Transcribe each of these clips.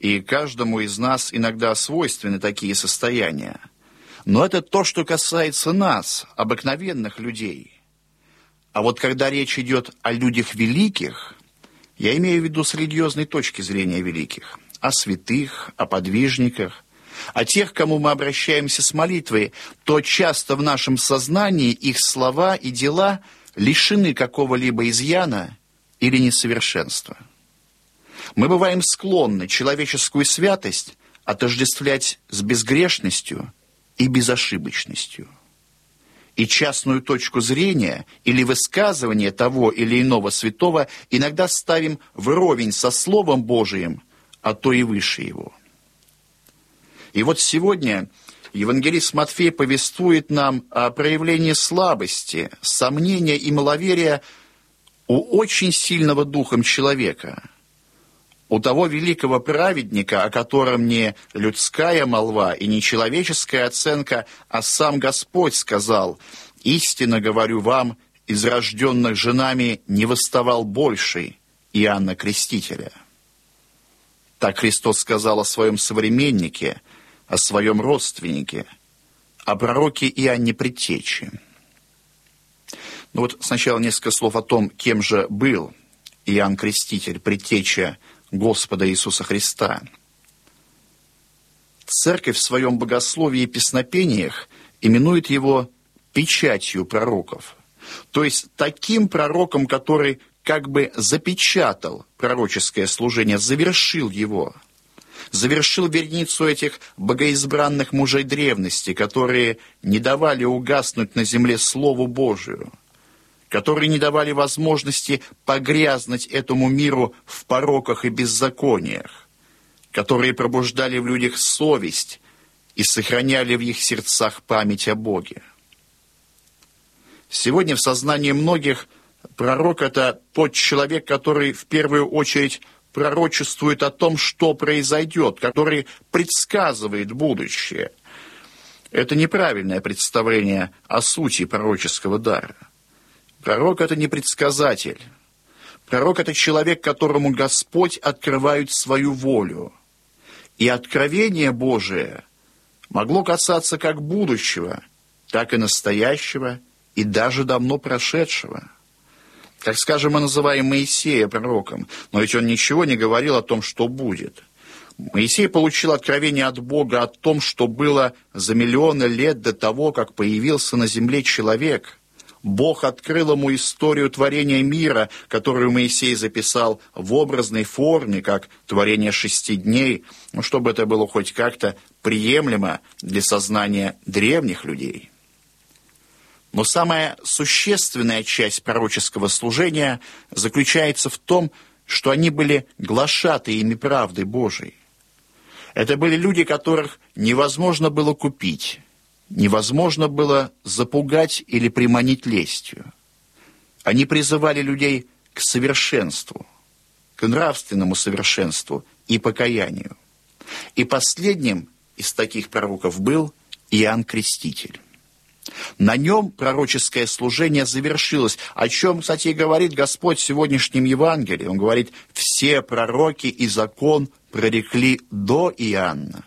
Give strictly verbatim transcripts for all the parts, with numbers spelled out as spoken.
и каждому из нас иногда свойственны такие состояния. Но это то, что касается нас, обыкновенных людей. А вот когда речь идет о людях великих, я имею в виду с религиозной точки зрения великих, о святых, о подвижниках, о тех, к кому мы обращаемся с молитвой, то часто в нашем сознании их слова и дела лишены какого-либо изъяна или несовершенства. Мы бываем склонны человеческую святость отождествлять с безгрешностью и безошибочностью. И частную точку зрения или высказывание того или иного святого иногда ставим вровень со Словом Божиим, а то и выше его. И вот сегодня евангелист Матфей повествует нам о проявлении слабости, сомнения и маловерия у очень сильного духом человека, у того великого праведника, о котором не людская молва и не человеческая оценка, а сам Господь сказал: «Истинно говорю вам, из рожденных женами не восставал больший Иоанна Крестителя». Так Христос сказал о своем современнике, о своем родственнике, о пророке Иоанне Предтече. Ну вот сначала несколько слов о том, кем же был Иоанн Креститель, предтеча Господа Иисуса Христа. Церковь в своем богословии и песнопениях именует его печатью пророков, то есть таким пророком, который как бы запечатал пророческое служение, завершил его, завершил верницу этих богоизбранных мужей древности, которые не давали угаснуть на земле Слову Божию, которые не давали возможности погрязнуть этому миру в пороках и беззакониях, которые пробуждали в людях совесть и сохраняли в их сердцах память о Боге. Сегодня в сознании многих пророк – это тот человек, который в первую очередь пророчествует о том, что произойдет, который предсказывает будущее. Это неправильное представление о сути пророческого дара. Пророк – это не предсказатель. Пророк – это человек, которому Господь открывает свою волю. И откровение Божие могло касаться как будущего, так и настоящего, и даже давно прошедшего. Как, скажем, мы называем Моисея пророком, но ведь он ничего не говорил о том, что будет. Моисей получил откровение от Бога о том, что было за миллионы лет до того, как появился на земле человек. Бог открыл ему историю творения мира, которую Моисей записал в образной форме, как творение шести дней, ну, чтобы это было хоть как-то приемлемо для сознания древних людей. Но самая существенная часть пророческого служения заключается в том, что они были глашатаями правды Божией. Это были люди, которых невозможно было купить, невозможно было запугать или приманить лестью. Они призывали людей к совершенству, к нравственному совершенству и покаянию. И последним из таких пророков был Иоанн Креститель. На нем пророческое служение завершилось, о чем, кстати, говорит Господь в сегодняшнем Евангелии. Он говорит: «Все пророки и закон прорекли до Иоанна».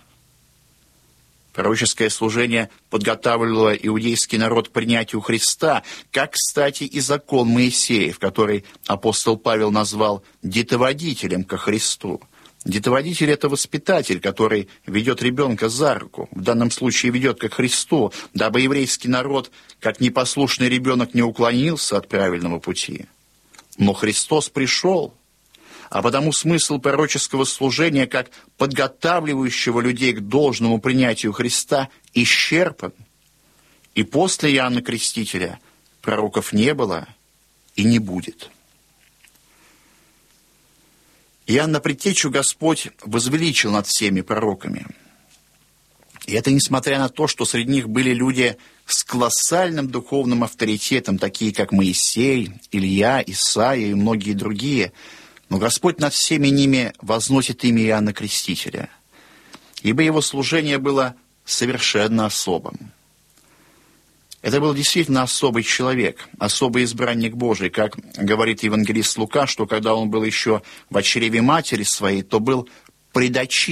Пророческое служение подготавливало иудейский народ к принятию Христа, как, кстати, и закон Моисеев, который апостол Павел назвал детоводителем ко Христу. Детоводитель – это воспитатель, который ведет ребенка за руку, в данном случае ведет ко Христу, дабы еврейский народ, как непослушный ребенок, не уклонился от правильного пути. Но Христос пришел, а потому смысл пророческого служения, как подготавливающего людей к должному принятию Христа, исчерпан. И после Иоанна Крестителя пророков не было и не будет. Иоанна Предтечу Господь возвеличил над всеми пророками. И это несмотря на то, что среди них были люди с колоссальным духовным авторитетом, такие как Моисей, Илья, Исаия и многие другие. Но Господь над всеми ними возносит имя Иоанна Крестителя, ибо его служение было совершенно особым. Это был действительно особый человек, особый избранник Божий, как говорит евангелист Лука, что когда он был еще в чреве матери своей, то был предочи